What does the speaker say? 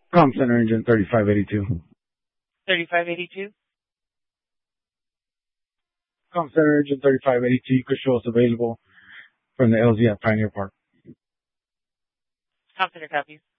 Com Center Engine 3582. 3582. Com Center Engine 3582. You could show us available from the LZ at Pioneer Park. Com Center copies.